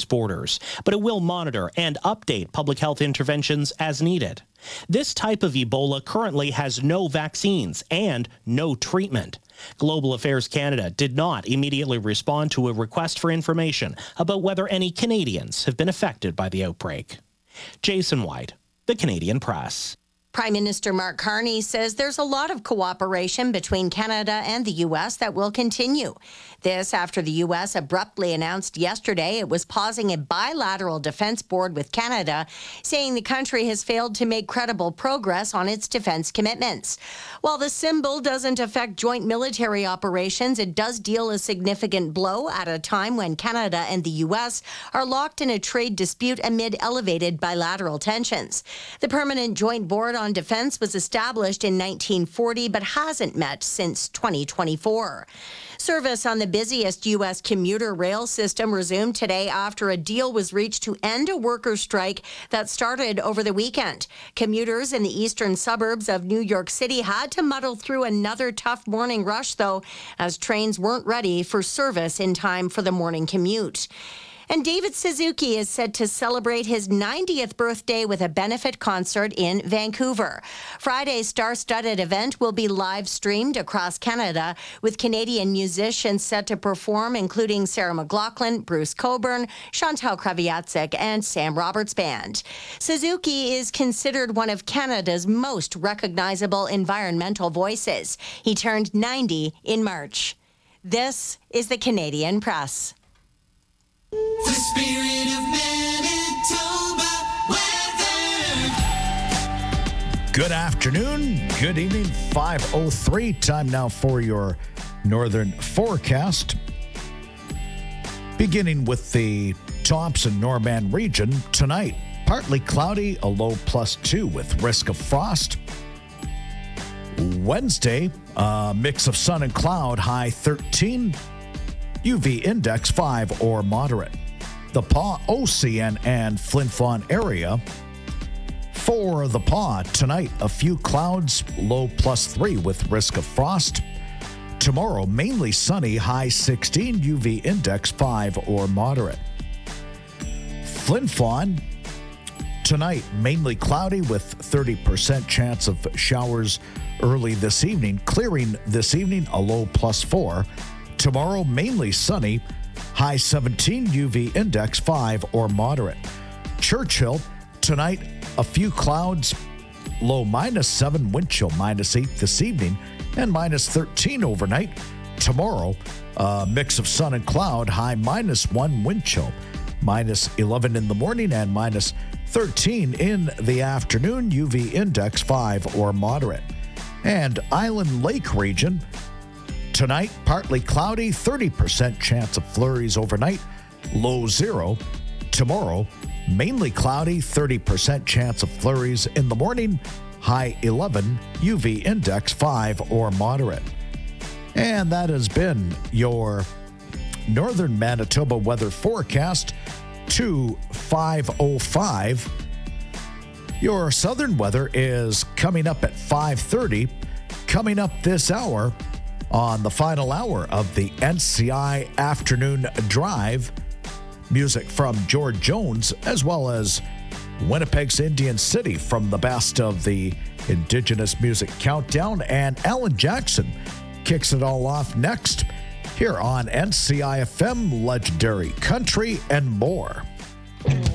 borders, but it will monitor and update public health interventions as needed. This type of Ebola currently has no vaccines and no treatment. Global Affairs Canada did not immediately respond to a request for information about whether any Canadians have been affected by the outbreak. Jason White, The Canadian Press. Prime Minister Mark Carney says there's a lot of cooperation between Canada and the U.S. that will continue. This after the U.S. abruptly announced yesterday it was pausing a bilateral defense board with Canada, saying the country has failed to make credible progress on its defense commitments. While the symbol doesn't affect joint military operations, it does deal a significant blow at a time when Canada and the U.S. are locked in a trade dispute amid elevated bilateral tensions. The Permanent Joint Board on Defense was established in 1940 but hasn't met since 2024. Service on the busiest U.S. commuter rail system resumed today after a deal was reached to end a workers' strike that started over the weekend. Commuters in the eastern suburbs of New York City had to muddle through another tough morning rush, though, as trains weren't ready for service in time for the morning commute. And David Suzuki is set to celebrate his 90th birthday with a benefit concert in Vancouver. Friday's star-studded event will be live-streamed across Canada, with Canadian musicians set to perform, including Sarah McLachlan, Bruce Cockburn, Chantal Kreviazuk, and Sam Roberts Band. Suzuki is considered one of Canada's most recognizable environmental voices. He turned 90 in March. This is the Canadian Press. The spirit of Manitoba weather. Good afternoon, good evening, 5:03. Time now for your northern forecast. Beginning with the Thompson-Norman region, tonight, partly cloudy, a low +2 with risk of frost. Wednesday, a mix of sun and cloud, high 13. UV index 5 or moderate. The Pas, OCN, and Flin Flon area. For the Pas, tonight, a few clouds, low +3 with risk of frost. Tomorrow, mainly sunny, high 16, UV index 5 or moderate. Flin Flon, tonight, mainly cloudy with 30% chance of showers early this evening. Clearing this evening, a low +4. Tomorrow, mainly sunny, high 17, UV index 5 or moderate. Churchill, tonight, a few clouds, low -7, wind chill -8 this evening, and -13 overnight. Tomorrow, a mix of sun and cloud, high -1, wind chill -11 in the morning and -13 in the afternoon, UV index 5 or moderate. And Island Lake region, tonight, partly cloudy, 30% chance of flurries overnight, low 0. Tomorrow, mainly cloudy, 30% chance of flurries in the morning, high 11, UV index 5 or moderate. And that has been your northern Manitoba weather forecast to 5:05. Your southern weather is coming up at 5:30. Coming up this hour, on the final hour of the NCI Afternoon Drive, music from George Jones, as well as Winnipeg's Indian City from the best of the Indigenous Music Countdown, and Alan Jackson kicks it all off next here on NCI FM, Legendary Country, and more.